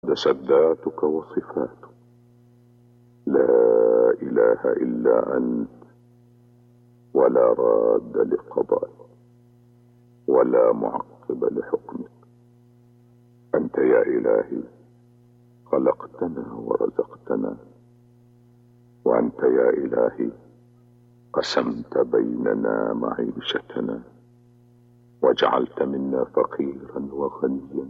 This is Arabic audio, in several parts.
تقدست ذاتك وصفاتك، لا إله إلا أنت، ولا راد لقضائك ولا معقب لحكمك. أنت يا إلهي خلقتنا ورزقتنا، وأنت يا إلهي قسمت بيننا معيشتنا، وجعلت منا فقيرا وغنيا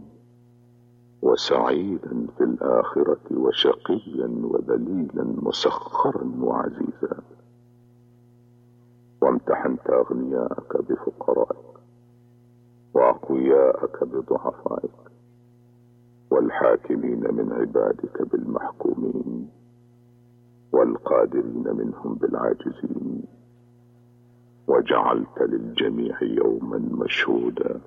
وسعيدا في الآخرة وشقيا وذليلا مسخرا وعزيزا، وامتحنت أغنياءك بفقرائك وأقوياءك بضعفائك، والحاكمين من عبادك بالمحكومين، والقادرين منهم بالعاجزين، وجعلت للجميع يوما مشهودا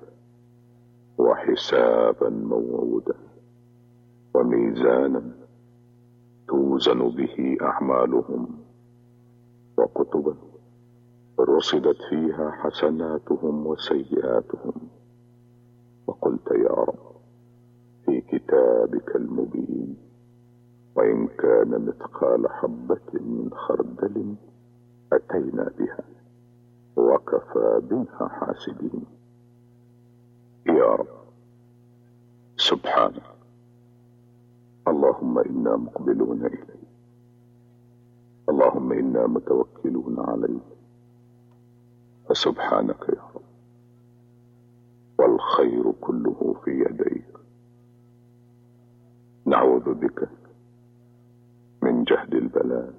وحسابا موعودا وميزانا توزن به أعمالهم، وكتبا رصدت فيها حسناتهم وسيئاتهم. وقلت يا رب في كتابك المبين: وإن كان مثقال حبة من خردل أتينا بها وكفى بنا حاسبين. يا رب سبحانك، اللهم إنا مقبلون إليك، اللهم إنا متوكلون عليك، فسبحانك يا رب، والخير كله في يديك. نعوذ بك من جهد البلاء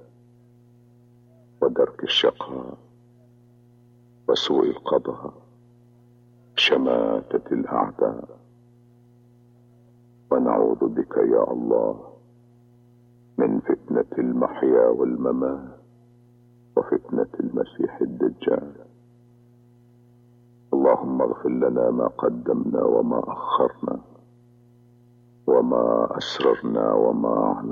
ودرك الشقاء وسوء القضاء، شماتة الأعداء. ونعوذ بك يا الله من فتنة المحيا والممات وفتنة المسيح الدجال. اللهم اغفر لنا ما قدمنا وما أخرنا وما أسررنا وما أعلنا